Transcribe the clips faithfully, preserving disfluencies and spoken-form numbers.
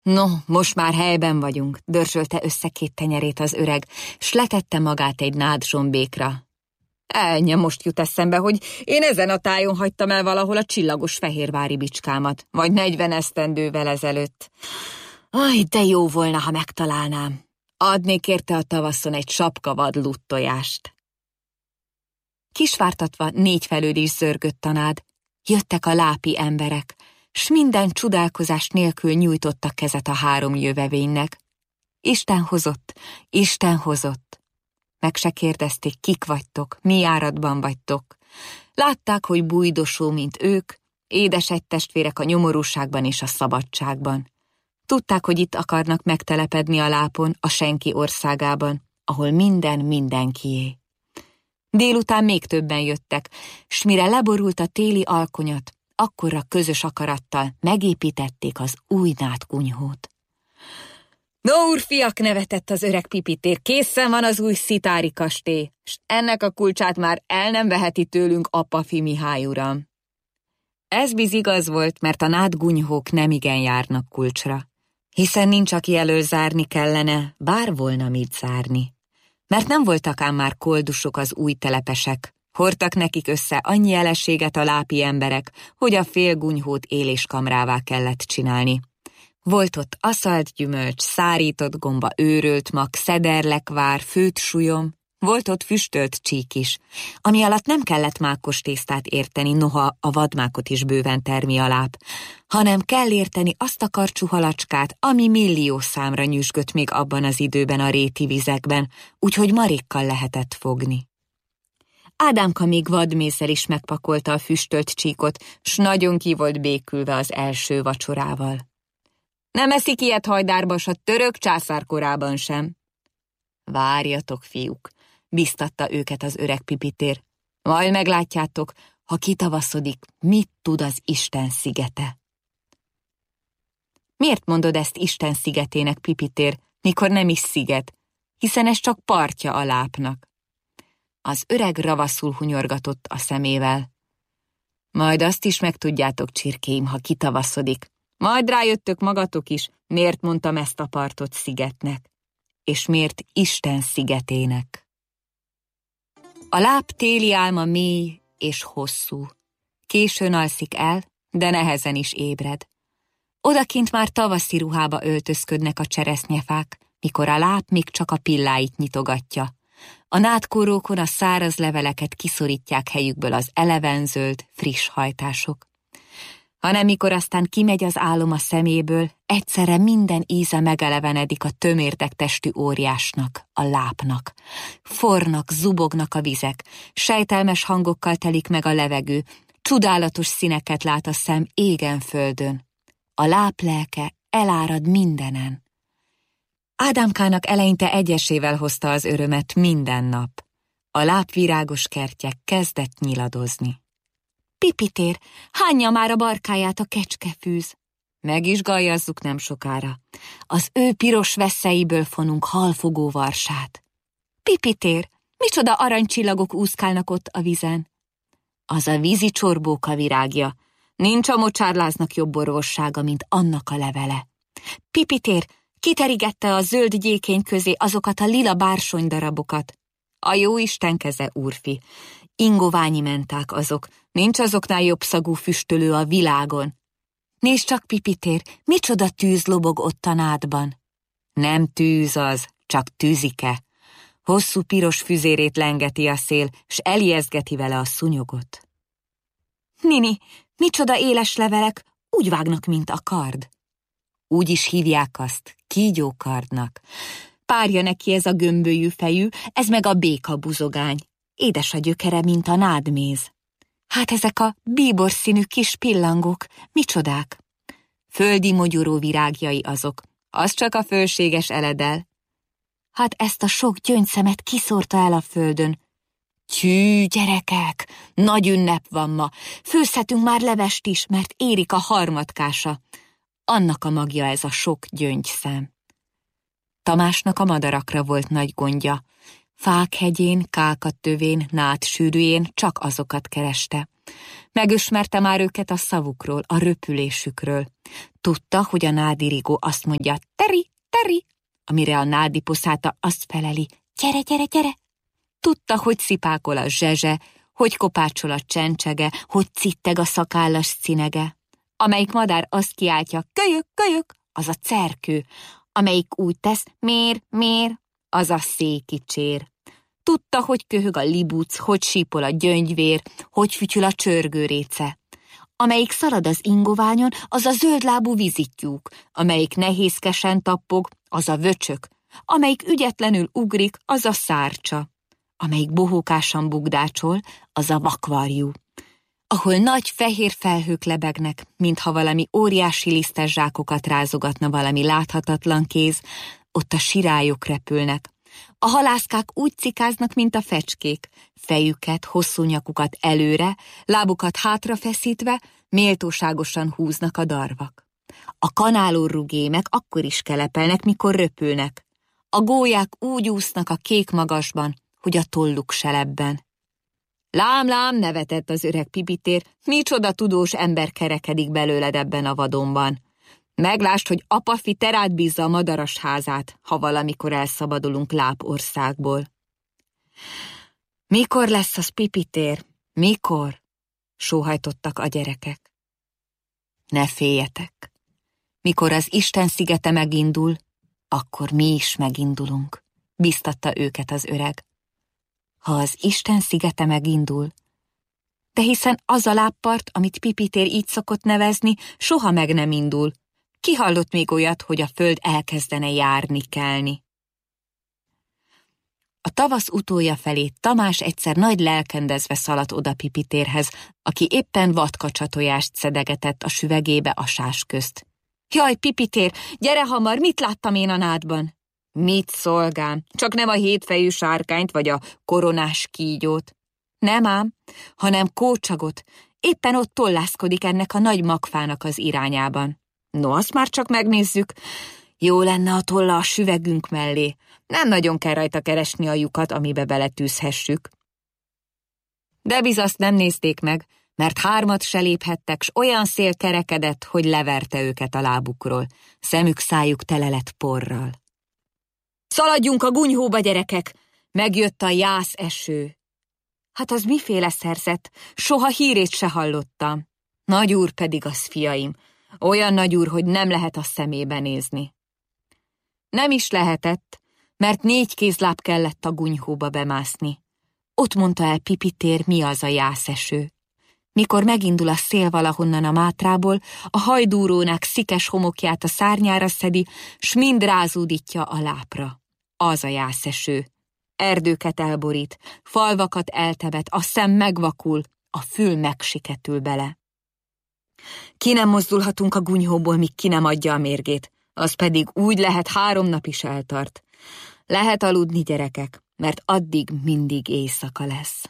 No, most már helyben vagyunk, dörzsölte össze két tenyerét az öreg, s letette magát egy nádzsombékra. Elnye, most jut eszembe, hogy én ezen a tájon hagytam el valahol a csillagos fehérvári bicskámat, vagy negyven esztendővel ezelőtt. Aj, de jó volna, ha megtalálnám. Adnék érte a tavaszon egy sapkavad luttojást. Kisvártatva négyfelől is zörgött a nád, jöttek a lápi emberek, s minden csodálkozás nélkül nyújtottak kezet a három jövevénynek. Isten hozott, Isten hozott. Meg se kérdezték, kik vagytok, mi járatban vagytok. Látták, hogy bújdosó, mint ők, édes egytestvérek a nyomorúságban és a szabadságban. Tudták, hogy itt akarnak megtelepedni a lápon, a senki országában, ahol minden mindenkié. Délután még többen jöttek, s mire leborult a téli alkonyat, akkorra közös akarattal megépítették az új nádkunyhót. No, úrfiak, nevetett az öreg Pipitér, készen van az új szitári kastély, s ennek a kulcsát már el nem veheti tőlünk Apafi Mihály uram. Ez biz igaz volt, mert a nádgunyhók nemigen járnak kulcsra, hiszen nincs, aki elől zárni kellene, bár volna mit zárni. Mert nem voltak ám már koldusok az új telepesek, hordtak nekik össze annyi eleséget a lápi emberek, hogy a fél gunyhót éléskamrává kellett csinálni. Volt ott aszalt gyümölcs, szárított gomba, őrölt mag, szederlekvár, főtt sujom, volt ott füstölt csík is, ami alatt nem kellett mákos tésztát érteni, noha a vadmákot is bőven termi a láp, hanem kell érteni azt a karcsú halacskát, ami millió számra nyüzsgött még abban az időben a réti vizekben, úgyhogy marékkal lehetett fogni. Ádámka még vadmézzel is megpakolta a füstölt csíkot, s nagyon ki volt békülve az első vacsorával. Nem eszik ilyet Hajdárba, s a török császár korában sem. Várjatok, fiúk, biztatta őket az öreg Pipitér. Majd meglátjátok, ha kitavaszodik, mit tud az Isten szigete. Miért mondod ezt Isten szigetének, Pipitér, mikor nem is sziget, hiszen ez csak partja a lápnak? Az öreg ravaszul hunyorgatott a szemével. Majd azt is megtudjátok, csirkéim, ha kitavaszodik. Majd rájöttök magatok is, miért mondtam ezt a partot szigetnek, és miért Isten szigetének. A láp téli álma mély és hosszú. Későn alszik el, de nehezen is ébred. Odakint már tavaszi ruhába öltözködnek a cseresznyefák, mikor a láp még csak a pilláit nyitogatja. A nádkórókon a száraz leveleket kiszorítják helyükből az elevenzöld, friss hajtások. Hanem mikor aztán kimegy az álom a szeméből, egyszerre minden íze megelevenedik a tömérdek testű óriásnak, a lápnak. Fornak, zubognak a vizek, sejtelmes hangokkal telik meg a levegő, csodálatos színeket lát a szem égen földön. A láp lelke elárad mindenen. Ádámkának eleinte egyesével hozta az örömet minden nap. A láp virágos kertje kezdett nyiladozni. Pipitér, hányja már a barkáját a kecskefűz. Meg is galjazzuk nem sokára. Az ő piros vesszeiből fonunk halfogó varsát. Pipitér, micsoda aranycsillagok úszkálnak ott a vizen. Az a vízi csorbóka virágja. Nincs a mocsárláznak jobb orvossága, mint annak a levele. Pipitér, kiterigette a zöld gyékény közé azokat a lila bársony darabokat. A jó Isten keze, úrfi. Ingoványi menták azok, nincs azoknál jobb szagú füstölő a világon. Nézd csak, Pipitér, micsoda tűz lobog ott a nádban. Nem tűz az, csak tűzike. Hosszú piros füzérét lengeti a szél, s elijeszgeti vele a szúnyogot. Nini, micsoda éles levelek, úgy vágnak, mint a kard. Úgy is hívják azt, kígyókardnak. Párja neki ez a gömbölyű fejű, ez meg a béka buzogány. Édes a gyökere, mint a nádméz. Hát ezek a bíbor színű kis pillangók, micsodák? Földi mogyoró virágjai azok, az csak a fölséges eledel. Hát ezt a sok gyöngyszemet kiszórta el a földön. Tyű, gyerekek, nagy ünnep van ma, főzhetünk már levest is, mert érik a harmadkása. Annak a magja ez a sok gyöngyszem. Tamásnak a madarakra volt nagy gondja. Fák hegyén, kákat tövén, nád sűrűjén csak azokat kereste. Megismerte már őket a szavukról, a röpülésükről. Tudta, hogy a nádirigó azt mondja, teri, teri, amire a nádiposzáta azt feleli, gyere, gyere, gyere. Tudta, hogy szipákol a zsezse, hogy kopácsol a csencsege, hogy citteg a szakállas cinege. Amelyik madár azt kiáltja, kölyök, kölyök, az a cerkő. Amelyik úgy tesz, mér, mér, az a székicsér. Tudta, hogy köhög a libuc, hogy sípol a gyöngyvér, hogy fütyül a csörgőréce. Amelyik szalad az ingoványon, az a zöldlábú vizittyúk. Amelyik nehézkesen tappog, az a vöcsök. Amelyik ügyetlenül ugrik, az a szárcsa. Amelyik bohókásan bugdácsol, az a vakvarjú. Ahol nagy fehér felhők lebegnek, mintha valami óriási lisztes zsákokat rázogatna valami láthatatlan kéz, ott a sirályok repülnek. A halászkák úgy cikáznak, mint a fecskék, fejüket, hosszú nyakukat előre, lábukat hátrafeszítve, méltóságosan húznak a darvak. A kanálórú gémek akkor is kelepelnek, mikor röpülnek. A gólyák úgy úsznak a kék magasban, hogy a tolluk se lebben. Lám, lám, nevetett az öreg Pipitér, micsoda tudós ember kerekedik belőled ebben a vadonban. Meglásd, hogy apafi terát bízza a madaras házát, ha valamikor elszabadulunk Lápországból. Mikor lesz az, Pipitér? Mikor? Sóhajtottak a gyerekek. Ne féljetek. Mikor az Isten szigete megindul, akkor mi is megindulunk, biztatta őket az öreg. Ha az Isten szigete megindul, de hiszen az a láppart, amit Pipitér így szokott nevezni, soha meg nem indul. Ki hallott még olyat, hogy a föld elkezdene járni, kelni? A tavasz utolja felé Tamás egyszer nagy lelkendezve szaladt oda Pipitérhez, aki éppen vadkacsatojást szedegetett a süvegébe a sás közt. Jaj, Pipitér, gyere hamar, mit láttam én a nádban? Mit, szolgám, csak nem a hétfejű sárkányt vagy a koronás kígyót. Nem ám, hanem kócsagot, éppen ott tollászkodik ennek a nagy magfának az irányában. No, azt már csak megnézzük. Jó lenne a tolla a süvegünk mellé. Nem nagyon kell rajta keresni a lyukat, amibe beletűzhessük. De biz azt nem nézték meg, mert hármat se léphettek, s olyan szél kerekedett, hogy leverte őket a lábukról. Szemük szájuk tele lett porral. Szaladjunk a gunyhóba, gyerekek! Megjött a jász eső. Hát az miféle szerzet? Soha hírét se hallottam. Nagyúr pedig az, fiaim. Olyan nagyúr, hogy nem lehet a szemébe nézni. Nem is lehetett, mert négy kézláb kellett a gunyhóba bemászni. Ott mondta el Pipitér, mi az a jászeső. Mikor megindul a szél valahonnan a Mátrából, a hajdúrónák szikes homokját a szárnyára szedi, s mind rázódítja a lápra. Az a jászeső. Erdőket elborít, falvakat eltebet, a szem megvakul, a fül megsiketül bele. Ki nem mozdulhatunk a gunyhóból, míg ki nem adja a mérgét, az pedig úgy lehet három nap is eltart. Lehet aludni, gyerekek, mert addig mindig éjszaka lesz.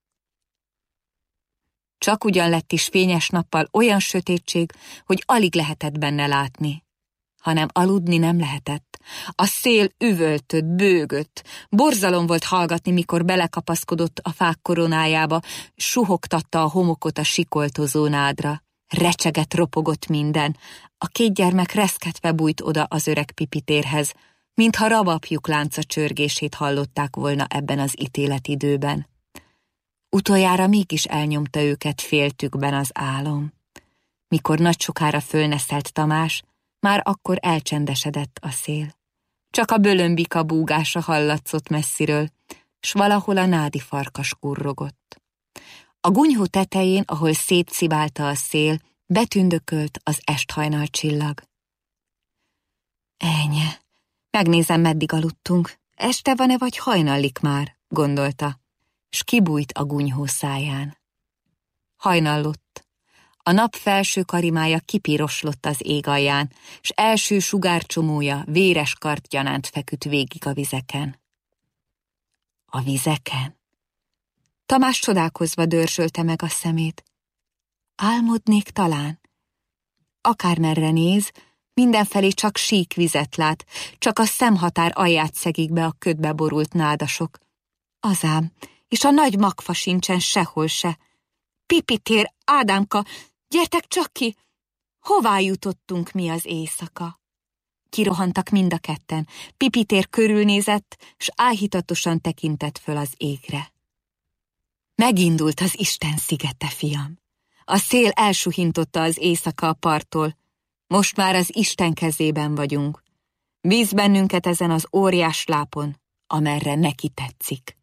Csak ugyan lett is fényes nappal olyan sötétség, hogy alig lehetett benne látni. Hanem aludni nem lehetett. A szél üvöltött, bőgött. Borzalom volt hallgatni, mikor belekapaszkodott a fák koronájába, suhogtatta a homokot a sikoltozó nádra. Recsegett, ropogott minden. A két gyermek reszketve bújt oda az öreg Pipitérhez, mintha rabapjuk lánca csörgését hallották volna ebben az ítéletidőben. Utoljára mégis elnyomta őket féltükben az álom. Mikor nagy sokára fölneszelt Tamás, már akkor elcsendesedett a szél. Csak a bölömbika búgása hallatszott messziről, s valahol a nádi farkas kurrogott. A gunyhó tetején, ahol szétszibálta a szél, betündökölt az esthajnal csillag. Ennyi, megnézem, meddig aludtunk. Este van-e vagy hajnallik már, gondolta, s kibújt a gunyhó száján. Hajnallott. A nap felső karimája kipiroslott az ég alján, s első sugárcsomója véres kartgyanánt feküdt végig a vizeken. A vizeken? Tamás csodálkozva dörzsölte meg a szemét. Álmodnék talán? Akármerre néz, mindenfelé csak sík vizet lát, csak a szemhatár alját szegik be a ködbe borult nádasok. Azám, és a nagy magfa sincsen sehol se. Pipitér, Ádámka, gyertek csak ki! Hová jutottunk mi az éjszaka? Kirohantak mind a ketten. Pipitér körülnézett, s áhítatosan tekintett föl az égre. Megindult az Isten szigete, fiam. A szél elsuhintotta az éjszaka a parttól. Most már az Isten kezében vagyunk. Bíz bennünket ezen az óriás lápon, amerre neki tetszik.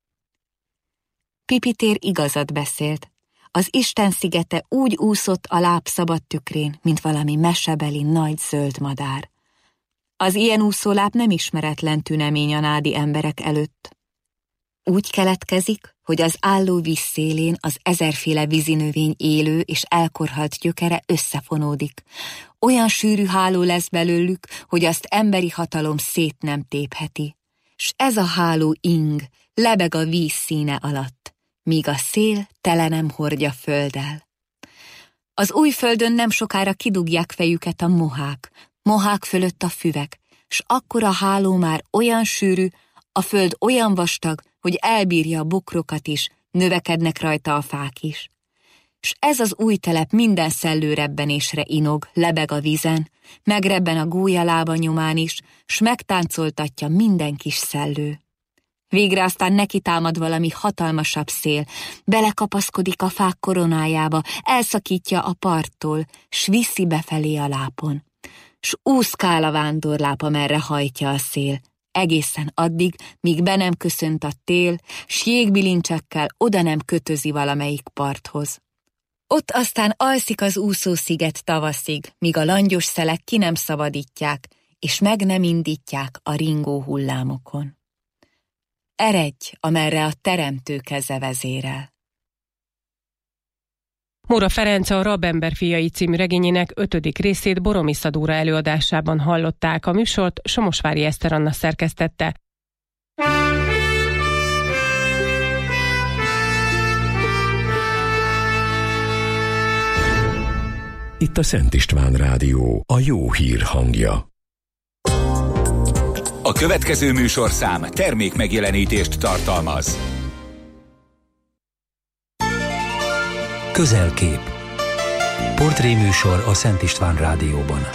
Pipitér igazat beszélt. Az Isten szigete úgy úszott a láb szabad tükrén, mint valami mesebeli nagy zöld madár. Az ilyen úszóláb nem ismeretlen tünemény a nádi emberek előtt. Úgy keletkezik, hogy az álló víz szélén az ezerféle vízinövény élő és elkorhalt gyökere összefonódik. Olyan sűrű háló lesz belőlük, hogy azt emberi hatalom szét nem tépheti. S ez a háló ing, lebeg a víz színe alatt, míg a szél tele nem hordja földdel. Az új földön nem sokára kidugják fejüket a mohák, mohák fölött a füvek, s akkor a háló már olyan sűrű, a föld olyan vastag, hogy elbírja a bokrokat is, növekednek rajta a fák is. S ez az új telep minden szellőrebbenésre inog, lebeg a vízen, megrebben a gólya lába nyomán is, s megtáncoltatja minden kis szellő. Végre aztán neki támad valami hatalmasabb szél, belekapaszkodik a fák koronájába, elszakítja a parttól, s viszi befelé a lápon. S úszkál a vándorláp, amerre hajtja a szél, egészen addig, míg be nem köszönt a tél, s jégbilincsekkel oda nem kötözi valamelyik parthoz. Ott aztán alszik az úszósziget tavaszig, míg a langyos szelek ki nem szabadítják, és meg nem indítják a ringó hullámokon. Eredj, amerre a teremtő keze vezérel. Móra Ferenc a Rabember fiai című regényének ötödik részét Boromisza Dóra előadásában hallották. A műsort Somosvári Eszter Anna szerkesztette. Itt a Szent István Rádió, a jó hír hangja. A következő műsorszám termék megjelenítést tartalmaz. Közelkép. Portréműsor a Szent István Rádióban.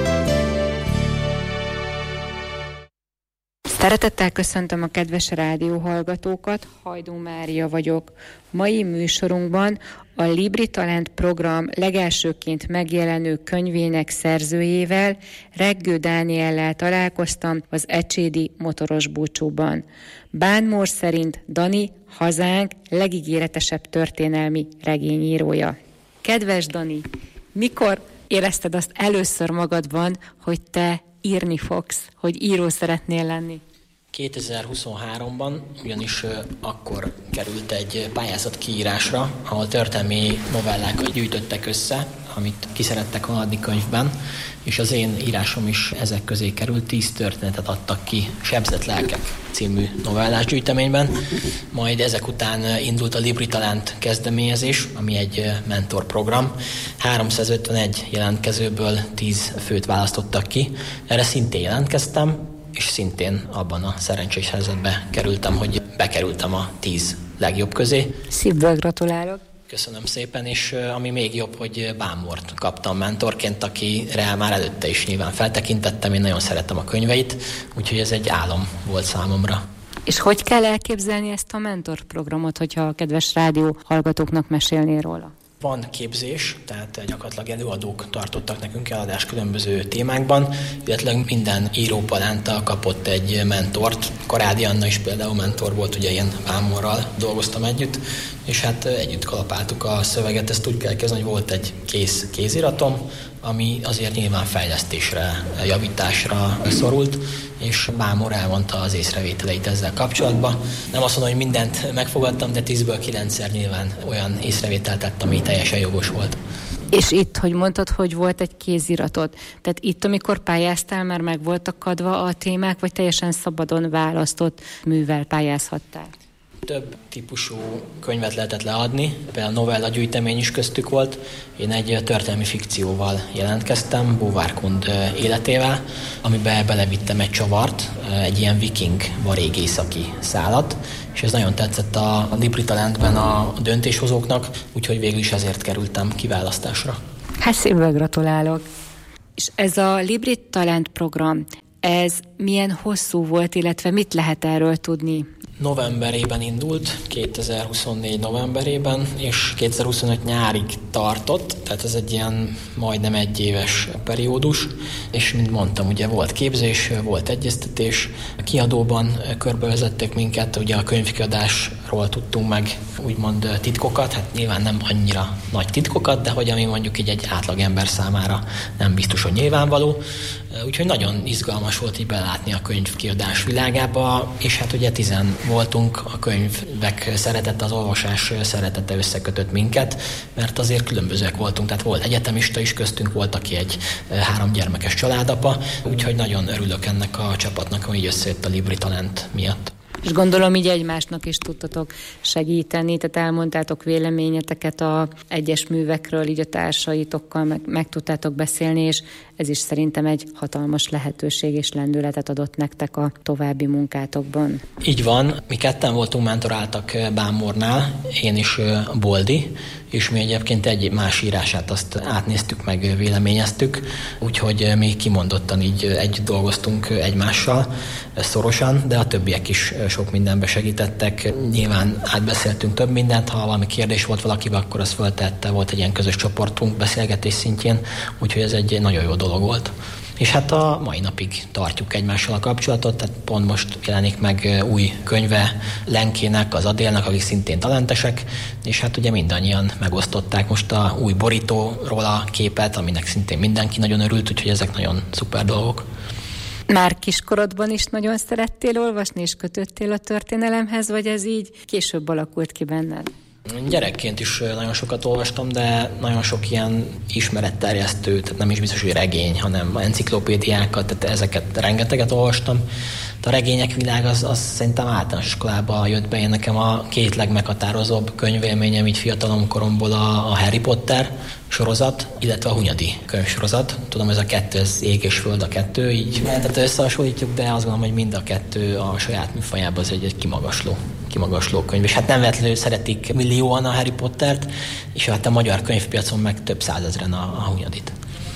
Szeretettel köszöntöm a kedves rádióhallgatókat, Hajdú Mária vagyok. Mai műsorunkban a Libri Talent program legelsőként megjelenő könyvének szerzőjével, Reggő Dániellel találkoztam az ecsédi motoros búcsúban. Bánmor szerint Dani hazánk legígéretesebb történelmi regényírója. Kedves Dani, mikor érezted azt először magadban, hogy te írni fogsz, hogy író szeretnél lenni? kétezer-huszonháromban ugyanis uh, akkor került egy pályázat kiírásra, ahol történelmi novellákat gyűjtöttek össze, amit ki szerettek volna adni könyvben, és az én írásom is ezek közé került, tíz történetet adtak ki Sebzett lelkek című novellás gyűjteményben, majd ezek után indult a Libri Talent kezdeményezés, ami egy mentorprogram. háromszázötvenegy jelentkezőből tíz főt választottak ki, erre szintén jelentkeztem, és szintén abban a szerencsés helyzetbe kerültem, hogy bekerültem a tíz legjobb közé. Szívből gratulálok! Köszönöm szépen, és ami még jobb, hogy Bánmort kaptam mentorként, akire már előtte is nyilván feltekintettem, én nagyon szerettem a könyveit, úgyhogy ez egy álom volt számomra. És hogy kell elképzelni ezt a mentorprogramot, hogyha a kedves rádió hallgatóknak mesélnél róla? Van képzés, tehát gyakorlatilag előadók tartottak nekünk eladást különböző témákban, illetve minden írópalánta kapott egy mentort. Karádi Anna is például mentor volt, ugye én Bánmorral dolgoztam együtt, és hát együtt kalapáltuk a szöveget. Ezt úgy kell kezdeni, hogy volt egy kész kéziratom, ami azért nyilván fejlesztésre, javításra szorult, és Bánmor elmondta az észrevételeit ezzel kapcsolatban. Nem azt mondom, hogy mindent megfogadtam, de tízből kilencszer nyilván olyan észrevételt tett, ami teljesen jogos volt. És itt, hogy mondtad, hogy volt egy kéziratod, tehát itt, amikor pályáztál, már meg voltak adva a témák, vagy teljesen szabadon választott művel pályázhattál? Több típusú könyvet lehetett leadni, például a novella gyűjtemény is köztük volt. Én egy történelmi fikcióval jelentkeztem, Búvárkund életével, amiben belevittem egy csavart, egy ilyen viking varég északi szálat, és ez nagyon tetszett a Libri Talentben a döntéshozóknak, úgyhogy végül is ezért kerültem kiválasztásra. Hát szépen gratulálok! És ez a Libri Talent program, ez milyen hosszú volt, illetve mit lehet erről tudni? Novemberében indult, kétezer-huszonnégy novemberében, és kétezer-huszonöt nyárig tartott, tehát ez egy ilyen majdnem egy éves periódus, és mint mondtam, ugye volt képzés, volt egyeztetés, a kiadóban körbevezettek minket, ugye a könyvkiadásról tudtunk meg úgymond titkokat, hát nyilván nem annyira nagy titkokat, de hogy ami mondjuk így egy átlagember számára nem biztos, hogy nyilvánvaló. Úgyhogy nagyon izgalmas volt így belátni a könyvkiadás világába, és hát ugye tizen voltunk, a könyvek szeretete, az olvasás szeretete összekötött minket, mert azért különbözőek voltunk, tehát volt egyetemista is köztünk, volt, aki egy három gyermekes családapa, úgyhogy nagyon örülök ennek a csapatnak, ami így összejött a Libri Talent miatt. És gondolom, így egymásnak is tudtatok segíteni, tehát elmondtátok véleményeteket a egyes művekről, így a társaitokkal meg, meg tudtátok beszélni, és ez is szerintem egy hatalmas lehetőség és lendületet adott nektek a további munkátokban. Így van, mi ketten voltunk mentoráltak Bámornál, én is Boldi, és mi egyébként egy más írását azt átnéztük, meg véleményeztük, úgyhogy mi kimondottan így együtt dolgoztunk egymással szorosan, de a többiek is sok mindenbe segítettek. Nyilván átbeszéltünk több mindent, ha valami kérdés volt valakivel, akkor az föltette, volt egy ilyen közös csoportunk beszélgetés szintjén, úgyhogy ez egy nagyon jó dolog volt. És hát a mai napig tartjuk egymással a kapcsolatot, tehát pont most jelenik meg új könyve Lenkének, az Adélnek, akik szintén talentesek, és hát ugye mindannyian megosztották most a új borítóról a képet, aminek szintén mindenki nagyon örült, úgyhogy ezek nagyon szuper dolgok. Már kiskorodban is nagyon szerettél olvasni, és kötöttél a történelemhez, vagy ez így később alakult ki benned? Gyerekként is nagyon sokat olvastam, de nagyon sok ilyen ismeretterjesztő, tehát nem is biztos, hogy regény, hanem enciklopédiákat, tehát ezeket rengeteget olvastam. A regények világ az, az szerintem általános iskolába jött be. Én nekem a két legmeghatározóbb könyvélményem így fiatalom koromból a, a Harry Potter sorozat, illetve a Hunyadi könyvsorozat. Tudom, ez a kettő, ez ég és föld a kettő, így tehát összehasonlítjuk, de azt gondolom, hogy mind a kettő a saját műfajában az egy, egy kimagasló, kimagasló könyv. És hát nem véletlenül szeretik millióan a Harry Pottert, és hát a magyar könyvpiacon meg több százezren a, a Hunyadit.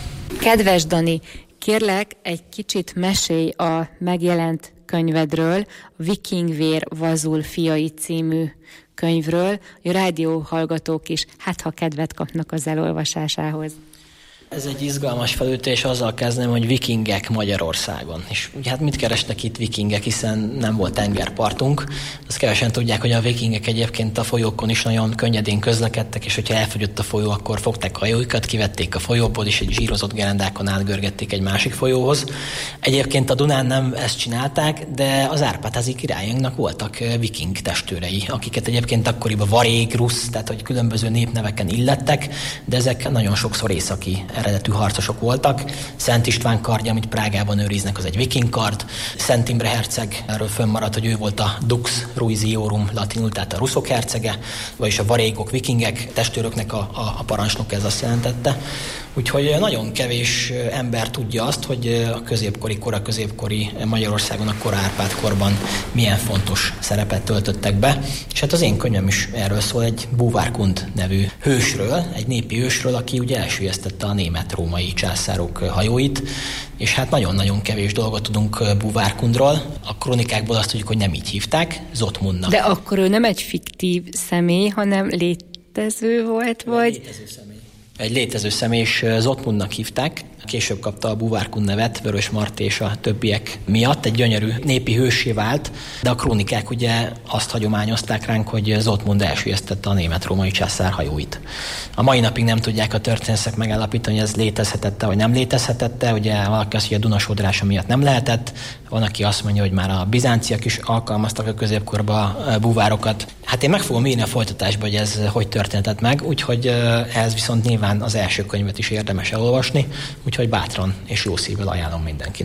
Kedves Dani, kérlek, egy kicsit mesélj a megjelent könyvedről, a Vikingvér Vazul fiai című könyvről, hogy a rádióhallgatók is, hát ha kedvet kapnak az elolvasásához. Ez egy izgalmas felütés, azzal kezdem, hogy vikingek Magyarországon. És ugye hát mit kerestek itt vikingek, hiszen nem volt tengerpartunk. Azt kevesen tudják, hogy a vikingek egyébként a folyókon is nagyon könnyedén közlekedtek, és hogyha elfogyott a folyó, akkor fogták a hajóikat, kivették a folyóból, és egy zsírozott gerendákon átgörgették egy másik folyóhoz. Egyébként a Dunán nem ezt csinálták, de az Árpád-házi királyunknak voltak viking testőrei, akiket egyébként akkoriban varég, rusz, tehát hogy különböző népneveken illettek, de ezek nagyon sokszor északi eredetű harcosok voltak. Szent István kardja, amit Prágában őriznek, az egy viking kard. Szent Imre herceg, erről fönnmaradt, hogy ő volt a Dux Ruiziorum latinul, tehát a ruszok hercege, vagyis a varégok, vikingek, testőröknek a, a, a parancsnok, ez azt jelentette. Úgyhogy nagyon kevés ember tudja azt, hogy a középkori, kora középkori Magyarországon, a kora Árpád-korban milyen fontos szerepet töltöttek be. És hát az én könyvem is erről szól, egy Búvárkund nevű hősről, egy népi hősről, aki ugye elsüllyesztette a német-római császárok hajóit, és hát nagyon-nagyon kevés dolgot tudunk Búvárkundról. A kronikákból azt tudjuk, hogy nem így hívták, Zotmundnak. De akkor ő nem egy fiktív személy, hanem létező volt, vagy? Létező személy. Egy létező személy, és Zotmundnak hívták. Később kapta a Búvárkund nevet, Vörös Marti és a többiek miatt. Egy gyönyörű népi hőssé vált, de a krónikák ugye azt hagyományozták ránk, hogy Zotmund elsüllyesztette a német-római császár hajóit. A mai napig nem tudják a történészek megállapítani, hogy ez létezhetette, vagy nem létezhetette. Ugye valaki azt, hogy a Duna sodrása miatt nem lehetett. Van, aki azt mondja, hogy már a bizánciak is alkalmaztak a középkorba búvárokat. Hát én meg fogom írni a folytatásba, hogy ez hogy történhetett meg, úgyhogy ehhez viszont nyilván az első könyvet is érdemes elolvasni, úgyhogy bátran és jó szívvel ajánlom mindenkinek.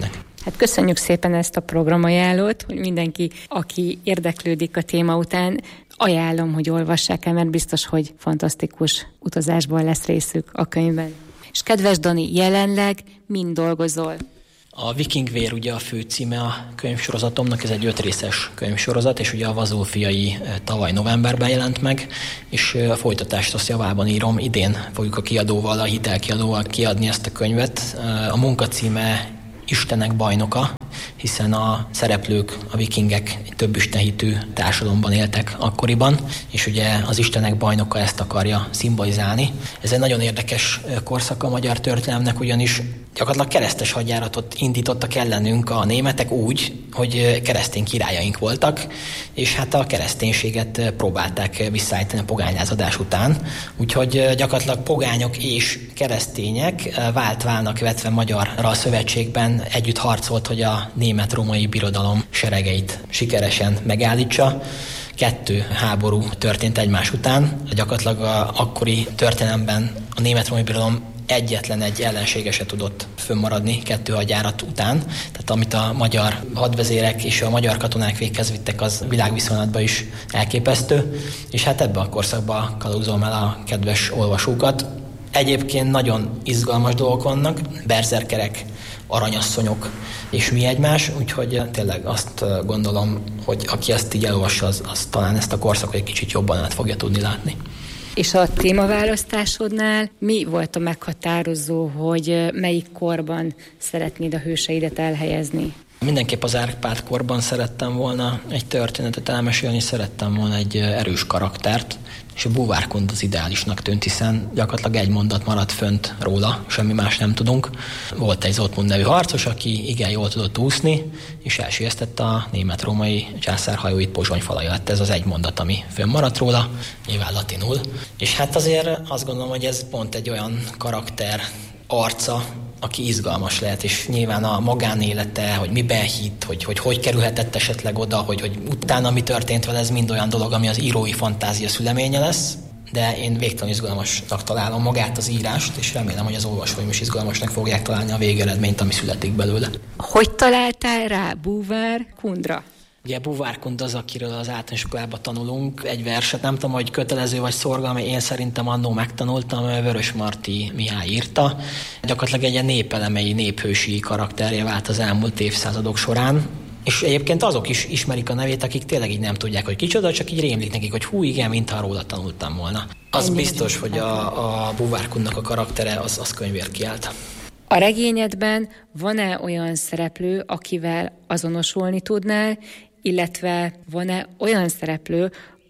Hát köszönjük szépen ezt a programajánlót, hogy mindenki, aki érdeklődik a téma után, ajánlom, hogy olvassák el, mert biztos, hogy fantasztikus utazásból lesz részük a könyvben. És kedves Dani, jelenleg mind dolgozol? A Vikingvér ugye a fő címe a könyvsorozatomnak, ez egy ötrészes könyvsorozat, és ugye a Vazulfiai tavaly novemberben jelent meg, és a folytatást azt javában írom, idén fogjuk a kiadóval, a hitelkiadóval kiadni ezt a könyvet. A munkacíme Istenek bajnoka, hiszen a szereplők, a vikingek egy több istenhitű társadalomban éltek akkoriban, és ugye az Istenek bajnoka ezt akarja szimbolizálni. Ez egy nagyon érdekes korszak a magyar történelemnek, ugyanis gyakorlatilag keresztes hadjáratot indítottak ellenünk a németek úgy, hogy keresztény királyaink voltak, és hát a kereszténységet próbálták visszaállítani a pogánylázadás után. Úgyhogy gyakorlatilag pogányok és keresztények vált-válnak vetve Magyarral szövetségben együtt harcolt, hogy a német-római birodalom seregeit sikeresen megállítsa. Kettő háború történt egymás után. Gyakorlatilag a akkori történelemben a német-római birodalom egyetlen egy ellensége se tudott fönnmaradni kettő hadjárat után. Tehát amit a magyar hadvezérek és a magyar katonák véghez vittek, az világviszonylatban is elképesztő. És hát ebbe a korszakba kalauzolom el a kedves olvasókat. Egyébként nagyon izgalmas dolgok vannak, berzerkerek, aranyasszonyok és mi egymás, úgyhogy tényleg azt gondolom, hogy aki ezt így elolvassa, az, az talán ezt a korszakot egy kicsit jobban át fogja tudni látni. És a témaválasztásodnál mi volt a meghatározó, hogy melyik korban szeretnéd a hőseidet elhelyezni? Mindenképp az Árpád korban szerettem volna egy történetet elmesélni, szerettem volna egy erős karaktert, és a búvárkund az ideálisnak tűnt, hiszen gyakorlatilag egy mondat maradt fönt róla, semmi más nem tudunk. Volt egy Zoltmund nevű harcos, aki igen jól tudott úszni, és elsiesztette a német-római császárhajóit Pozsony falai alatt. Ez az egy mondat, ami fönnmaradt róla, nyilván latinul. És hát azért azt gondolom, hogy ez pont egy olyan karakter arca, aki izgalmas lehet, és nyilván a magánélete, hogy miben hitt, hogy hogy, hogy kerülhetett esetleg oda, hogy, hogy utána mi történt vele, ez mind olyan dolog, ami az írói fantázia szüleménye lesz, de én végtelenül izgalmasnak találom magát az írást, és remélem, hogy az olvasóim is izgalmasnak fogják találni a végeredményt, ami születik belőle. Hogy találtál rá Búvár Kundra? Ugye Búvárkund az, akiről az általános iskolában tanulunk, egy verset, nem tudom, hogy kötelező vagy szorgalmi, én szerintem annó megtanultam, Vörösmarty Mihály írta. Gyakorlatilag egy ilyen népelemei, néphősi karakterje vált az elmúlt évszázadok során. És egyébként azok is ismerik a nevét, akik tényleg így nem tudják, hogy kicsoda, csak így rémlik nekik, hogy hú, igen, mintha róla tanultam volna. Az Ennyi biztos, hogy a, a Búvárkundnak a karaktere az, az könyvért kiállt. A regényedben van-e olyan szereplő, akivel azonosulni tudnál, illetve van-e olyan szereplő,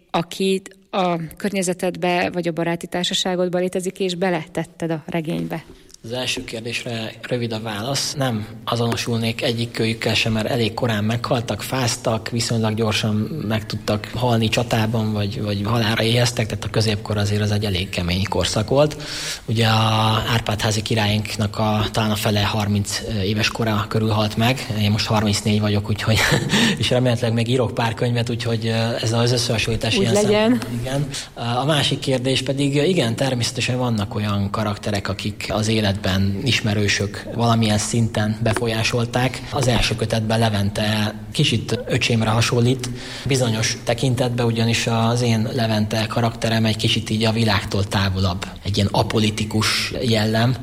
akit a környezetedbe vagy a baráti társaságodba létezik, és beletetted a regénybe? Az első kérdésre rövid a válasz. Nem azonosulnék egyik kölyükkel sem, mert elég korán meghaltak, fáztak, viszonylag gyorsan meg tudtak halni csatában, vagy, vagy halálra éheztek, tehát a középkor azért az egy elég kemény korszak volt. Ugye a Árpád-házi királyunknak a, talán a fele harminc éves kora körül halt meg. Én most harmincnégy vagyok, úgyhogy és remélhetőleg még írok pár könyvet, úgyhogy ez az összehasonlítás ilyen legyen. Szem, igen. A másik kérdés pedig, igen, természetesen vannak olyan karakterek, akik az élet ismerősök valamilyen szinten befolyásolták. Az első kötetben Levente kicsit öcsémre hasonlít, bizonyos tekintetben, ugyanis az én Levente karakterem egy kicsit így a világtól távolabb. Egy ilyen apolitikus jellem,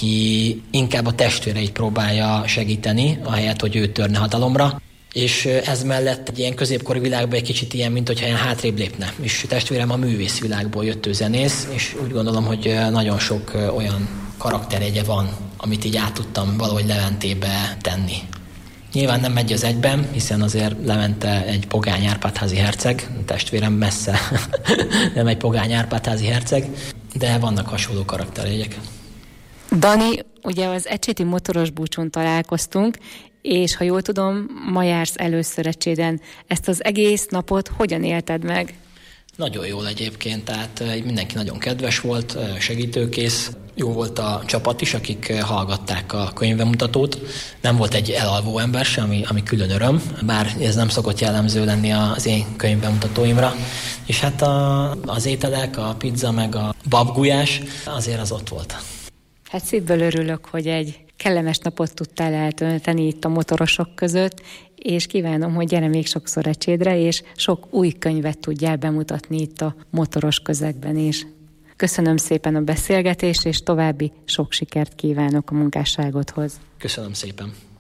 aki inkább a testvéreit próbálja segíteni, ahelyett, hogy ő törne hatalomra. És ez mellett egy ilyen középkori világban egy kicsit ilyen, mint hogyha ilyen hátrébb lépne. És testvérem a művészvilágból jött ő zenész, és úgy gondolom, hogy nagyon sok olyan karakterjegye van, amit így át tudtam valahogy Leventébe tenni. Nyilván nem megy az egyben, hiszen azért Levente egy pogány Árpád-házi herceg, testvérem messze nem egy pogány Árpád-házi herceg, de vannak hasonló karakterjegyek. Dani, ugye az Ecséti motoros búcsún találkoztunk, és ha jól tudom, ma jársz először Ecséden. Ezt az egész napot hogyan élted meg? Nagyon jól egyébként, tehát mindenki nagyon kedves volt, segítőkész. Jó volt a csapat is, akik hallgatták a könyvbemutatót. Nem volt egy elalvó ember sem, ami, ami külön öröm, bár ez nem szokott jellemző lenni az én könyvbemutatóimra. És hát a, az ételek, a pizza meg a babgulyás, azért az ott volt. Hát szívből örülök, hogy egy kellemes napot tudtál eltölteni itt a motorosok között, és kívánom, hogy gyere még sokszor Ecsédre, és sok új könyvet tudjál bemutatni itt a motoros közegben is. Köszönöm szépen a beszélgetést, és további sok sikert kívánok a munkásságodhoz. Köszönöm szépen.